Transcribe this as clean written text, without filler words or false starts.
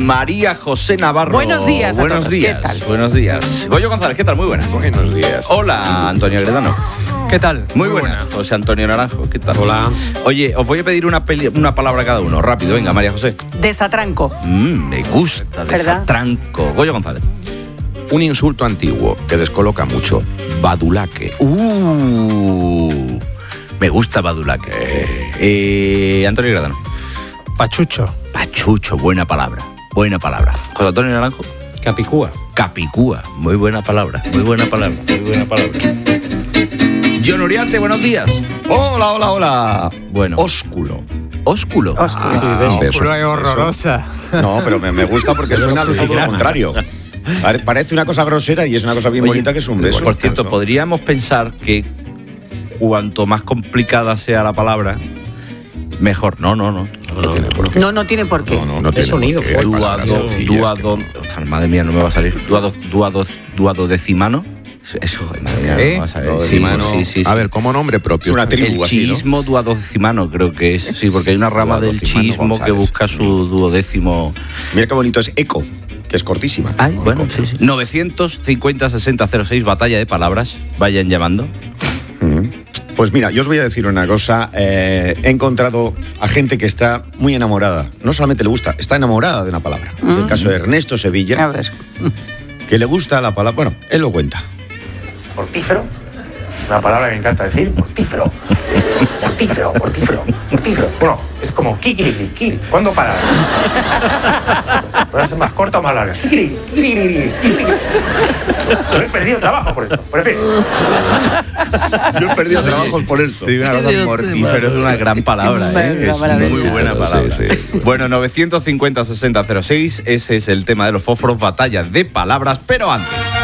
María José Navarro. Buenos días. Buenos días. ¿Qué tal? Buenos días. Goyo González, ¿qué tal? Muy buenas. Buenos días. Hola, Antonio Gredano. ¿Qué tal? Muy buenas. José Antonio Naranjo, ¿qué tal? Hola. Oye, os voy a pedir una palabra cada uno. Rápido, venga, María José. Desatranco. Me gusta, ¿Verdad? desatranco. Goyo González. Un insulto antiguo que descoloca mucho. Badulaque. Me gusta badulaque. Antonio Gredano. Pachucho. Pachucho, buena palabra. Buena palabra. José Antonio Naranjo. Capicúa. Capicúa, muy buena palabra. Muy buena palabra. Muy buena palabra. John Uriarte, buenos días. Hola. Bueno. Ósculo. ¿Ósculo? Ósculo es horrorosa. No, pero me gusta porque suena todo lo contrario. Parece una cosa grosera y es una cosa bien bonita que es un beso. Por cierto, podríamos pensar que cuanto más complicada sea la palabra, mejor. No. No tiene por qué. No tiene sonido por qué. Madre mía, no me va a salir. Duodecimano. Eso, ¿Eh? no va a salir. Duodecimano. Sí. A ver, como nombre propio. Es una El tribu así, ¿no? chiismo duodecimano, creo que es. Sí, porque hay una rama del Duodecimano chiismo que González. busca su duodécimo. Mira qué bonito es eco, que es cortísima. Ay, bueno, sí. 950-6006, batalla de palabras. Vayan llamando. Pues mira, yo os voy a decir una cosa. He encontrado a gente que está muy enamorada. No solamente le gusta, está enamorada de una palabra. Es el caso de Ernesto A Sevilla, ver. que le gusta la palabra. Bueno, él lo cuenta. Mortífero. Es una palabra que me encanta decir. Mortífero. Bueno, es como kikiriki. ¿Cuándo parar? ¿Puede ser más corta o más larga? Kikiriki. Yo he perdido trabajo por esto. Pero en fin. Yo he perdido trabajos por esto. Sí, una cosa mortífero es una gran palabra, ¿eh? Es muy buena palabra. Sí. Bueno, 950-6006, ese es el tema de los fósforos, batalla de palabras, pero antes.